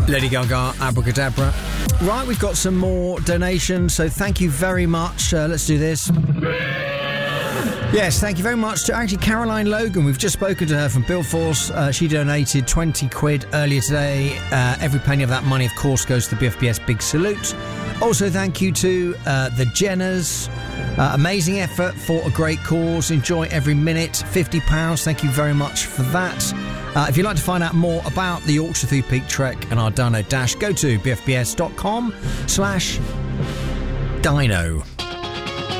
Lady Gaga, Abracadabra. Right, we've got some more donations, so thank you very much. Let's do this. Yes, thank you very much to actually Caroline Logan. We've just spoken to her from Billforce. She donated 20 quid earlier today. Every penny of that money, of course, goes to the BFBS Big Salute. Also, thank you to the Jenners. Amazing effort for a great cause. Enjoy every minute. £50. Thank you very much for that. If you'd like to find out more about the Yorkshire Through Peak Trek and our Dino Dash, go to bfbs.com/dino.